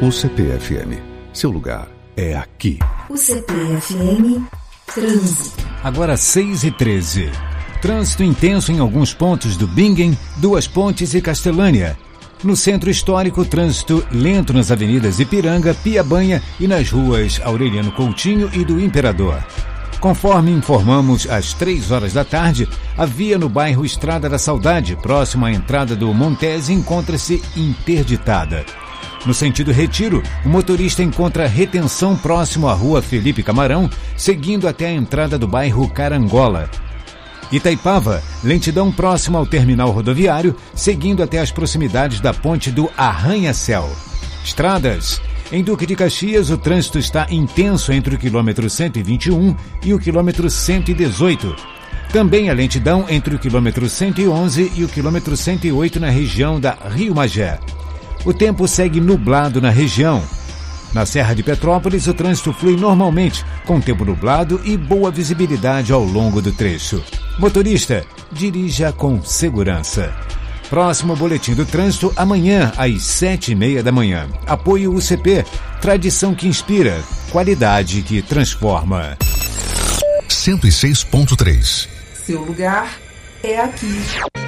UCP-FM. Seu lugar é aqui. UCP-FM Trânsito. Agora 6h13. Trânsito intenso em alguns pontos do Bingen, Duas Pontes e Castelânia. No centro histórico, trânsito lento nas avenidas Ipiranga, Piabanha e nas ruas Aureliano Coutinho e do Imperador. Conforme informamos, às 3 horas da tarde, a via no bairro Estrada da Saudade, próximo à entrada do Montese, encontra-se interditada. No sentido Retiro, o motorista encontra retenção próximo à rua Felipe Camarão, seguindo até a entrada do bairro Carangola. Itaipava, lentidão próximo ao terminal rodoviário, seguindo até as proximidades da ponte do Arranha-Céu. Estradas. Em Duque de Caxias, o trânsito está intenso entre o quilômetro 121 e o quilômetro 118. Também a lentidão entre o quilômetro 111 e o quilômetro 108 na região da Rio Magé. O tempo segue nublado na região. Na Serra de Petrópolis, o trânsito flui normalmente, com tempo nublado e boa visibilidade ao longo do trecho. Motorista, dirija com segurança. Próximo boletim do trânsito amanhã, às 7h30 da manhã. Apoio UCP, tradição que inspira, qualidade que transforma. 106.3. Seu lugar é aqui.